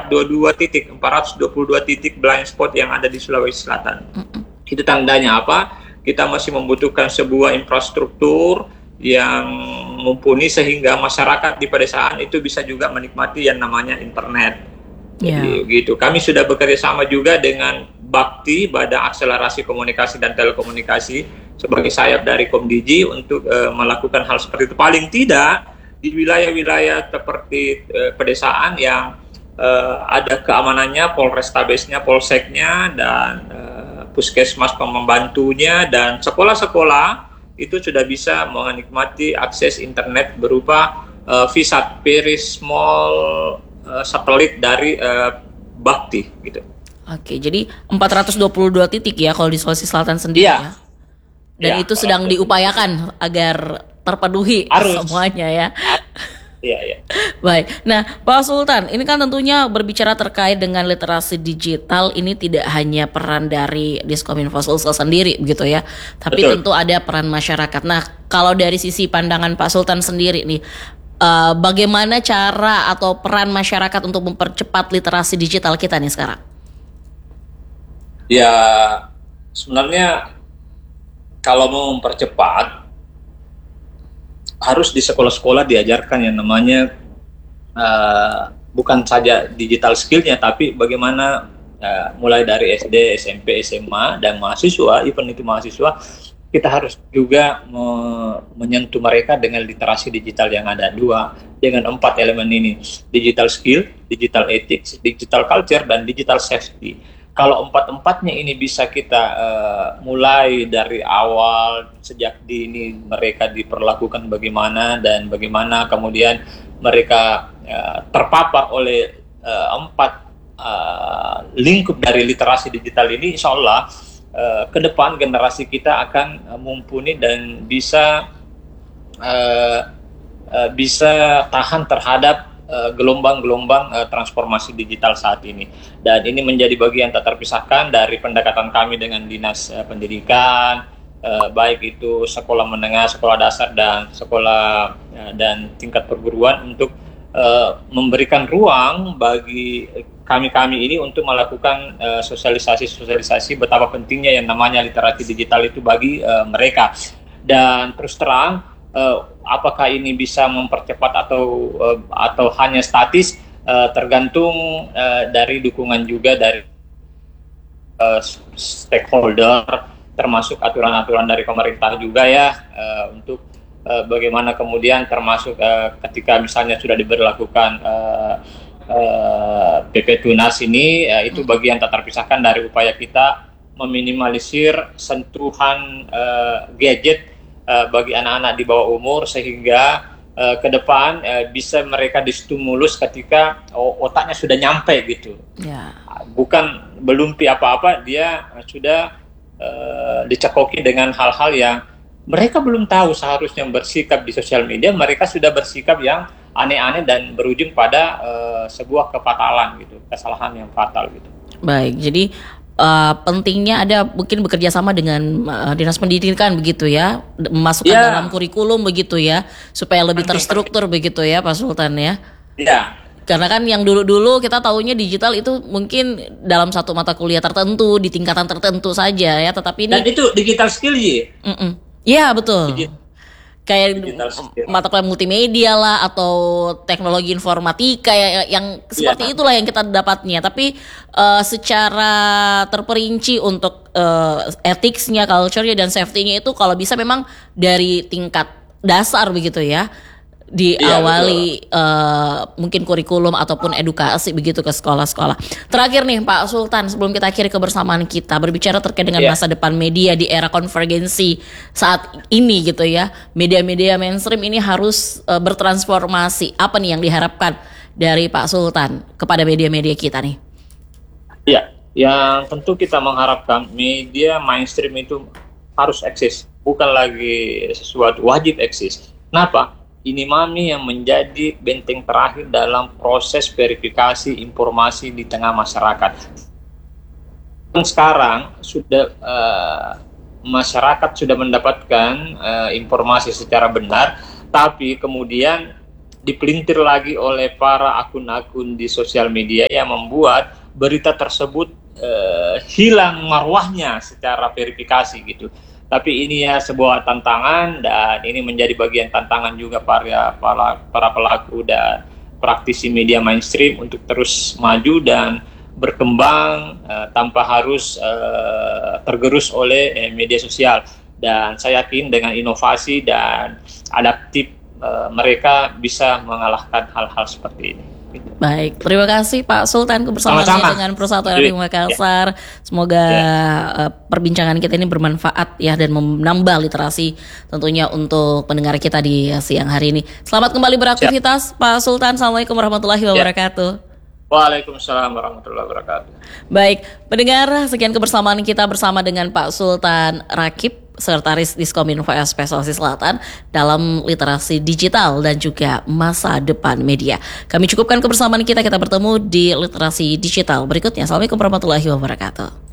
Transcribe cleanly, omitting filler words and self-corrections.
422 titik blind spot yang ada di Sulawesi Selatan. Itu tandanya apa? Kita masih membutuhkan sebuah infrastruktur yang mumpuni sehingga masyarakat di pedesaan itu bisa juga menikmati yang namanya internet. Jadi gitu. Kami sudah bekerja sama juga dengan Bakti, Badan Akselerasi Komunikasi dan Telekomunikasi sebagai sayap dari Komdigi untuk melakukan hal seperti itu. Paling tidak di wilayah-wilayah seperti pedesaan yang ada keamanannya, Polrestabesnya, Polseknya, dan puskesmas pembantunya, dan sekolah-sekolah itu sudah bisa menikmati akses internet berupa VSAT, Very Small Satellite dari Bakti gitu. Oke, jadi 422 titik ya kalau di Sulawesi Selatan sendiri ya. Dan itu sedang diupayakan agar terpenuhi semuanya ya. Iya. Baik. Nah, Pak Sultan, ini kan tentunya berbicara terkait dengan literasi digital, ini tidak hanya peran dari Diskominfo Sulsel sendiri begitu ya, tapi tentu ada peran masyarakat. Nah, kalau dari sisi pandangan Pak Sultan sendiri nih, bagaimana cara atau peran masyarakat untuk mempercepat literasi digital kita nih sekarang? Ya, sebenarnya kalau mau mempercepat harus di sekolah-sekolah diajarkan yang namanya bukan saja digital skillnya, tapi bagaimana mulai dari SD, SMP, SMA, dan mahasiswa, even itu mahasiswa, kita harus juga menyentuh mereka dengan literasi digital yang ada dengan 4 elemen ini: digital skill, digital ethics, digital culture, dan digital safety. Kalau 4-4-nya ini bisa kita mulai dari awal, sejak dini mereka diperlakukan bagaimana, dan bagaimana kemudian mereka terpapar oleh 4 lingkup dari literasi digital ini, insya Allah ke depan generasi kita akan mumpuni dan bisa tahan terhadap gelombang-gelombang transformasi digital saat ini. Dan ini menjadi bagian tak terpisahkan dari pendekatan kami dengan Dinas Pendidikan, baik itu sekolah menengah, sekolah dasar, dan sekolah dan tingkat perguruan, untuk memberikan ruang bagi kami ini untuk melakukan sosialisasi betapa pentingnya yang namanya literasi digital itu bagi mereka. Dan terus terang, apakah ini bisa mempercepat atau hanya statis, tergantung dari dukungan juga dari stakeholder, termasuk aturan-aturan dari pemerintah juga ya, untuk bagaimana kemudian termasuk ketika misalnya sudah diberlakukan PP Tunas ini, itu bagian tak terpisahkan dari upaya kita meminimalisir sentuhan gadget bagi anak-anak di bawah umur, sehingga ke depan bisa mereka distimulus ketika otaknya sudah nyampe gitu. Bukan belumpi apa-apa, dia sudah dicekoki dengan hal-hal yang mereka belum tahu seharusnya bersikap di sosial media, mereka sudah bersikap yang aneh-aneh dan berujung pada sebuah kefatalan gitu, kesalahan yang fatal gitu. Baik, jadi pentingnya ada mungkin bekerja sama dengan Dinas Pendidikan begitu ya, memasukkan dalam kurikulum begitu ya, supaya lebih terstruktur begitu ya Pak Sultan ya. Iya. Karena kan yang dulu-dulu kita taunya digital itu mungkin dalam satu mata kuliah tertentu, di tingkatan tertentu saja ya, tetapi ini. Dan itu digital skill ya? Iya betul. Kayak mata kuliah multimedia lah, atau teknologi informatika yang seperti itulah yang kita dapatnya. Tapi secara terperinci untuk ethicsnya, culture-nya, dan safety-nya itu kalau bisa memang dari tingkat dasar begitu ya, diawali mungkin kurikulum ataupun edukasi begitu ke sekolah-sekolah. Terakhir nih Pak Sultan, sebelum kita akhiri kebersamaan kita, berbicara terkait dengan masa depan media di era konvergensi saat ini gitu ya, media-media mainstream ini harus bertransformasi. Apa nih yang diharapkan dari Pak Sultan kepada media-media kita nih? Iya, yang tentu kita mengharapkan media mainstream itu harus eksis, bukan lagi sesuatu wajib eksis. Kenapa? Ini MAMI yang menjadi benteng terakhir dalam proses verifikasi informasi di tengah masyarakat. Sekarang sudah masyarakat sudah mendapatkan informasi secara benar, tapi kemudian dipelintir lagi oleh para akun-akun di sosial media yang membuat berita tersebut hilang marwahnya secara verifikasi gitu. Tapi ini ya sebuah tantangan, dan ini menjadi bagian tantangan juga para pelaku dan praktisi media mainstream untuk terus maju dan berkembang tanpa harus tergerus oleh media sosial. Dan saya yakin dengan inovasi dan adaptif mereka bisa mengalahkan hal-hal seperti ini. Baik, terima kasih Pak Sultan kebersamaannya dengan Persatuan RI Makassar. Semoga perbincangan kita ini bermanfaat ya, dan menambah literasi tentunya untuk pendengar kita di siang hari ini. Selamat kembali beraktivitas Pak Sultan. Assalamualaikum warahmatullahi wabarakatuh. Waalaikumsalam warahmatullahi wabarakatuh. Baik, pendengar, sekian kebersamaan kita bersama dengan Pak Sultan Rakib, Sekretaris Diskominfo SP Sulawesi Selatan, dalam literasi digital dan juga masa depan media. Kami cukupkan kebersamaan kita bertemu di literasi digital berikutnya. Assalamualaikum warahmatullahi wabarakatuh.